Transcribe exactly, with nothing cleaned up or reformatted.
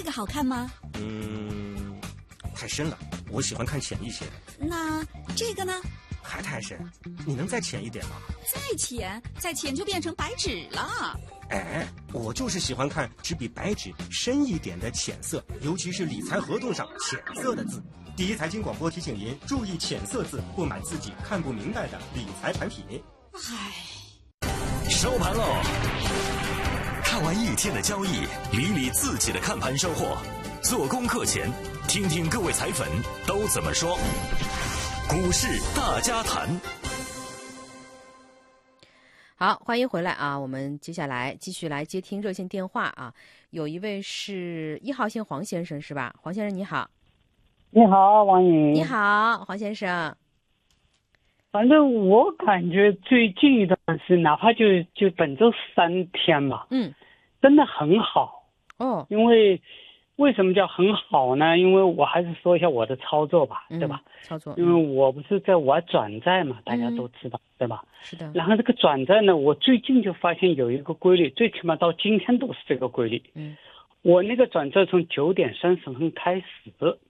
个好看吗？ 嗯，太深了，我喜欢看浅一些的。 那这个呢？ 还太深，你能再浅一点吗？ 再浅，再浅就变成白纸了。 哎，我就是喜欢看只比白纸深一点的浅色，尤其是理财合同上浅色的字。第一财经广播提醒您注意浅色字，不买自己看不明白的理财产品。 唉， 收盘喽！看完一天的交易，理理自己的看盘收获。做功课前，听听各位财粉都怎么说。股市大家谈。 好，欢迎回来啊！我们接下来继续来接听热线电话啊。有一位是一号线黄先生是吧？黄先生你好。 你好，王颖。 你好，黄先生。 反正我感觉最近一段时间，哪怕就就本周三天吧， 嗯， 真的很好哦。 因为为什么叫很好呢？因为我还是说一下我的操作吧， 嗯、 对吧？ 操作。 因为我不是在玩转债嘛，大家都知道， 嗯、 对吧？ 是的。 然后这个转债呢，我最近就发现有一个规律，最起码到今天都是这个规律。 嗯。 我那个转债从九点三十分开始，